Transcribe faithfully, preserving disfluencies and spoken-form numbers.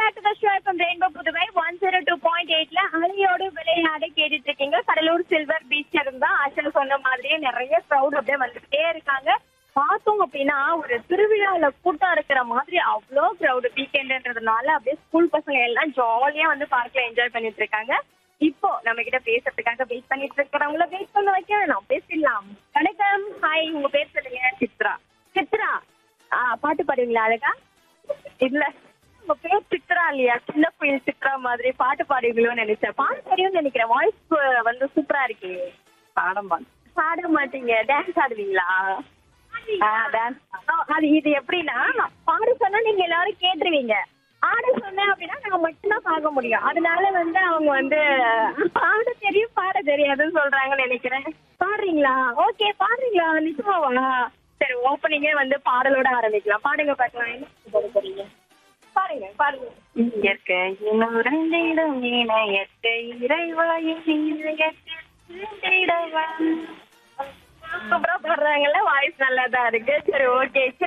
Back to the show from rainbow Puduvai one zero two point எயிட்ல அலையோடு விளையாட கேட்டுட்டு இருக்கீங்க. கடலூர் சில்வர் பீச்ல இருந்தா ஆஷா சொன்ன மாதிரியே நிறைய க்ரௌட் அப்படியே வந்துட்டே இருக்காங்க. பார்த்தோம் அப்படின்னா ஒரு திருவிழால கூட்டம் இருக்கிற மாதிரி அவ்வளோ க்ரௌடு. வீக்கெண்டுன்றதுனால அப்படியே ஸ்கூல் பசங்க எல்லாம் ஜாலியா வந்து பார்க்ல என்ஜாய் பண்ணிட்டு இருக்காங்க. இப்போ நம்ம கிட்ட பேசுறதுக்காக வெயிட் பண்ணிட்டு இருக்கிறவங்கள வெயிட் பண்ண வைக்க நான் பேசிடலாம். வணக்கம், ஹாய், உங்க பேர் சொல்லுங்க. சித்ரா. சித்ரா, ஆ, பாட்டு பாடுவீங்களா அழகா? இல்ல, உங்க பேர் சித்ரா இல்லையா? சின்ன குயில் சித்ரா மாதிரி பாட்டு பாடுவீங்களோன்னு நினைச்சேன். பாட்டு பாடுவீங்கன்னு நினைக்கிறேன். வாய்ஸ் வந்து சூப்பரா இருக்கு. பாட மாட்டேன். பாட மாட்டீங்க. டான்ஸ் ஆடுவீங்களா? டான்ஸ். அது இது எப்படின்னா, பாட சொன்னா நீங்க எல்லாரும் கேட்டுருவீங்க. ஆட சொன்னேன் அப்படின்னா நான் மட்டும்தான் பார்க்க முடியும். அதனால வந்து அவங்க வந்து பாட தெரியும் பாட தெரியாதுன்னு சொல்றாங்கன்னு நினைக்கிறேன். பாடுறீங்களா? ஓகே, பாடுறீங்களா? நிச்சயமாவா? சரி, ஓப்பனிங்கே வந்து பாடலோட ஆரம்பிக்கலாம். பாடுங்க பார்க்கலாம். என்ன பாட போறீங்க? பாருங்க பாருங்க. இயற்கை இடம் இணையற்கை இறைவாயின் சூப்பரா பாடுறாங்கல்ல. வாய்ஸ் நல்லா தான் இருக்கு. சரி, ஓகே.